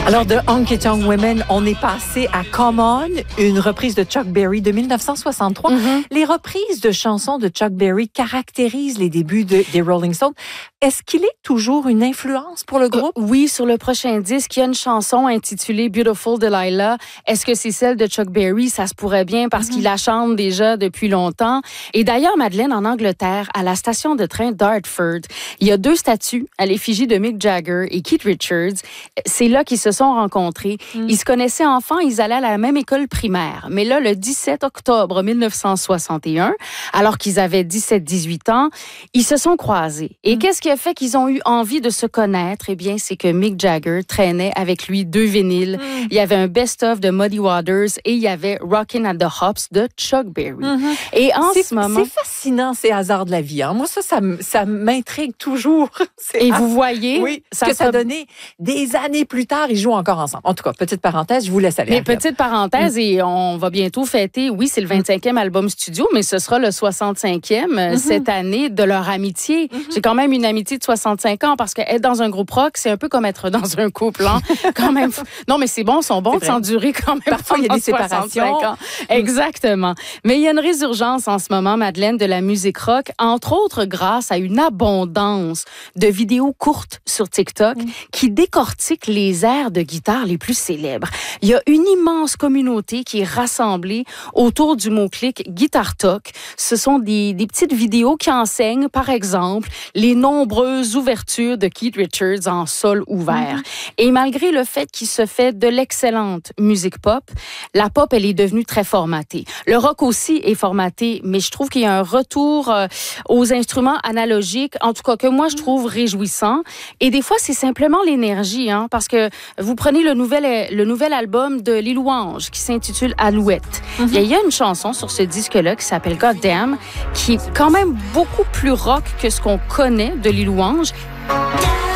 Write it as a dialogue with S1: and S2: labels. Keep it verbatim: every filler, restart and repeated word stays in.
S1: Alors, de Honky Tonk Women, on est passé à Come On, une reprise de Chuck Berry de mille neuf cent soixante-trois. Mm-hmm. Les reprises de chansons de Chuck Berry caractérisent les débuts de, des Rolling Stones. Est-ce qu'il est toujours une influence pour le groupe?
S2: Euh, oui, sur le prochain disque, il y a une chanson intitulée Beautiful Delilah. Est-ce que c'est celle de Chuck Berry? Ça se pourrait bien parce mm-hmm. qu'il la chante déjà depuis longtemps. Et d'ailleurs, Madeleine, en Angleterre, à la station de train d'Hartford, il y a deux statues à l'effigie de Mick Jagger et Keith Richards. C'est là qu'ils se sont rencontrés. Mm. Ils se connaissaient enfants, ils allaient à la même école primaire. Mais là, le dix-sept octobre mille neuf cent soixante et un, alors qu'ils avaient dix-sept dix-huit ans, ils se sont croisés. Et mm. qu'est-ce qui a fait qu'ils ont eu envie de se connaître? Eh bien, c'est que Mick Jagger traînait avec lui deux vinyles. Mm. Il y avait un best-of de Muddy Waters et il y avait Rockin' at the Hops de Chuck Berry. Mm-hmm. Et en
S1: c'est,
S2: ce moment...
S1: C'est fascinant, ces hasards de la vie. Hein? Moi, ça, ça, ça m'intrigue toujours.
S2: Et vous voyez...
S1: Oui, ça, que ça a donné des années plus tard, ils jouent encore ensemble. En tout cas, petite parenthèse, je vous laisse aller.
S2: Mais petite parenthèse, mm. et on va bientôt fêter, oui, c'est le vingt-cinquième mm. album studio, mais ce sera le soixante-cinquième mm-hmm. cette année de leur amitié. Mm-hmm. J'ai quand même une amitié de soixante-cinq ans parce qu'être dans un groupe rock, c'est un peu comme être dans un couple. Hein? quand même. Non, mais c'est bon, ils sont bons de s'endurer quand même.
S1: Parfois, il y a des séparations.
S2: Ans. Exactement. Mais il y a une résurgence en ce moment, Madeleine, de la musique rock, entre autres grâce à une abondance de vidéos courtes sur TikTok mm. qui décortiquent les airs de guitare les plus célèbres. Il y a une immense communauté qui est rassemblée autour du mot-clic Guitar Talk. Ce sont des, des petites vidéos qui enseignent, par exemple, les nombreuses ouvertures de Keith Richards en sol ouvert. Mm-hmm. Et malgré le fait qu'il se fait de l'excellente musique pop, la pop, elle est devenue très formatée. Le rock aussi est formaté, mais je trouve qu'il y a un retour euh, aux instruments analogiques, en tout cas que moi, je trouve réjouissant. Et des fois, c'est simplement l'énergie, hein, parce que vous prenez le nouvel, le nouvel album de Les Louanges qui s'intitule Alouette. Mm-hmm. Il y a une chanson sur ce disque-là qui s'appelle Goddamn, qui est quand même beaucoup plus rock que ce qu'on connaît de Les Louanges.